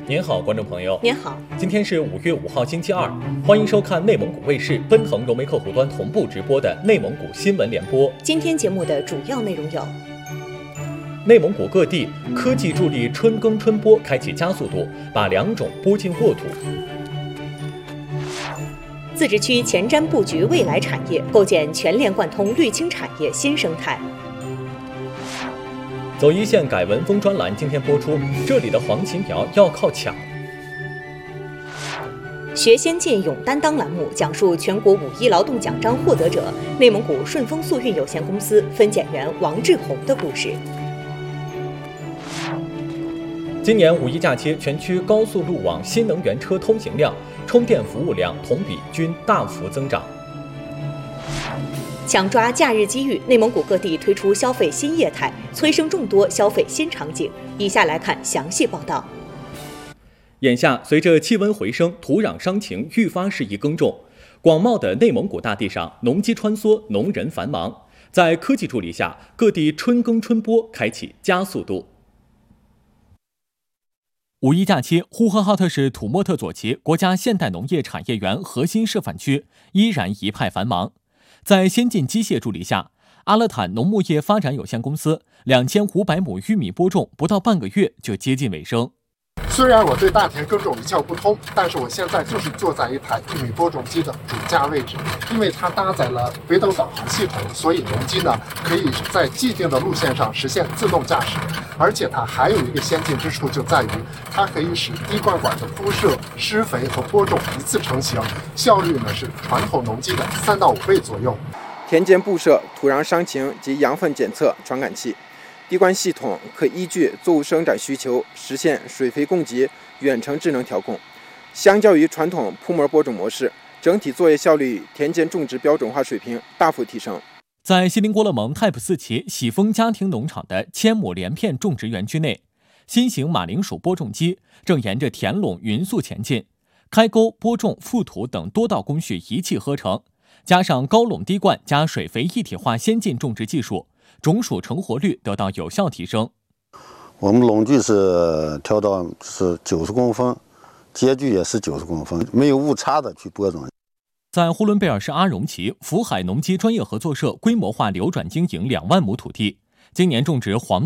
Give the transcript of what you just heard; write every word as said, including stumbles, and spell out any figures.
您好，观众朋友。 您好， 今天是五月五号，星期二，欢迎收看内蒙古卫视奔腾融媒客户端同步直播的内蒙古新闻联播。 今天节目的主要内容有： 内蒙古各地科技助力春耕春播开启加速度，把良种播进沃土； 自治区前瞻布局未来产业，构建全链贯通绿氢产业新生态。 走一线改文风专栏今天播出，这里的黄芩苗要靠抢。 学先进勇担当栏目讲述全国五一劳动奖章获得者内蒙古顺丰速运有限公司分拣员王志红的故事。 今年五一假期，全区高速路网新能源车通行量、充电服务量同比均大幅增长。 抢抓假日机遇，内蒙古各地推出消费新业态，催生众多消费新场景。以下来看详细报道。 眼下，随着气温回升，土壤伤情愈发适宜耕种。广袤的内蒙古大地上，农机穿梭，农人繁忙。在科技助力下，各地春耕春播开启加速度。五一假期，呼和浩特市土默特左旗国家现代农业产业园核心示范区依然一派繁忙。在先进机械助力下，阿勒坦农牧业发展有限公司两千五百亩玉米播种不到半个月就接近尾声。 虽然我对大田耕种一窍不通，但是我现在就是坐在一台玉米播种机的主驾位置，因为它搭载了北斗导航系统，所以农机呢可以在既定的路线上实现自动驾驶。而且它还有一个先进之处，就在于它可以使滴灌管的铺设、施肥和播种一次成型，效率呢是传统农机的三到五倍左右。 田间布设土壤伤情及养分检测传感器。滴灌系统可依据作物生长需求实现水肥供给远程智能调控。相较于传统铺膜播种模式，整体作业效率、田间种植标准化水平大幅提升。 在锡林郭勒盟泰普四旗喜丰家庭农场的千亩连片种植园区内，新型马铃薯播种机正沿着田垄匀速前进，开沟、播种、覆土等多道工序一气呵成，加上高垄滴灌加水肥一体化先进种植技术，种薯成活率得到有效提升。 我们垄距是调到是九十公分，间距也是九十公分，没有误差的去播种。 在呼伦贝尔市阿荣旗福海农机专业合作社规模化流转经营两万亩土地，今年种植黄